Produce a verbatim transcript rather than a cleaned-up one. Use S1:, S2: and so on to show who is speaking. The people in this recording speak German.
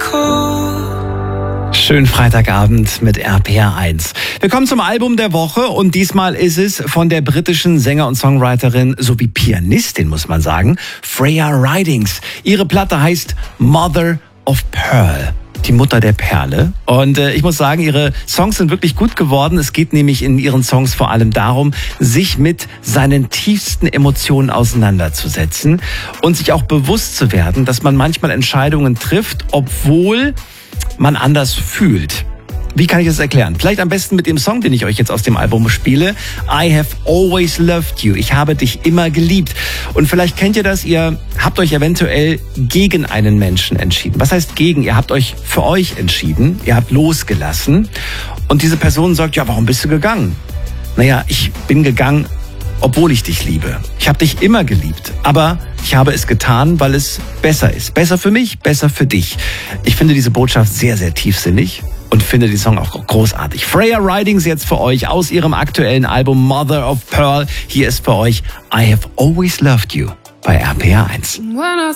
S1: Schönen Freitagabend mit R P R eins. Wir kommen zum Album der Woche und diesmal ist es von der britischen Sänger- und Songwriterin sowie Pianistin, muss man sagen, Freya Ridings. Ihre Platte heißt Mother of Pearl. Die Mutter der Perle. Und äh, ich muss sagen, ihre Songs sind wirklich gut geworden. Es geht nämlich in ihren Songs vor allem darum, sich mit seinen tiefsten Emotionen auseinanderzusetzen und sich auch bewusst zu werden, dass man manchmal Entscheidungen trifft, obwohl man anders fühlt. Wie kann ich das erklären? Vielleicht am besten mit dem Song, den ich euch jetzt aus dem Album spiele. I have always loved you. Ich habe dich immer geliebt. Und vielleicht kennt ihr das, ihr habt euch eventuell gegen einen Menschen entschieden. Was heißt gegen? Ihr habt euch für euch entschieden. Ihr habt losgelassen. Und diese Person sagt, ja, warum bist du gegangen? Naja, ich bin gegangen, obwohl ich dich liebe. Ich habe dich immer geliebt. Aber ich habe es getan, weil es besser ist. Besser für mich, besser für dich. Ich finde diese Botschaft sehr, sehr tiefsinnig. Und finde den Song auch großartig. Freya Ridings jetzt für euch aus ihrem aktuellen Album Mother of Pearl. Hier ist für euch I Have Always Loved You bei R P R eins.